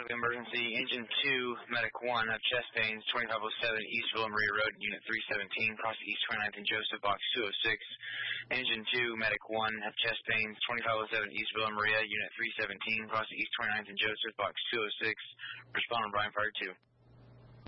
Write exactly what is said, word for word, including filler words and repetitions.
Medical emergency. Engine two, Medic one, have chest pains, twenty-five oh seven East Villa Maria Road, Unit three seventeen, across East twenty-ninth and Joseph, Box two oh six. Engine two, Medic one, have chest pains, twenty-five oh seven East Villa Maria, Unit three seventeen, across East twenty-ninth and Joseph, Box two oh six. Respond on Brian Fire two.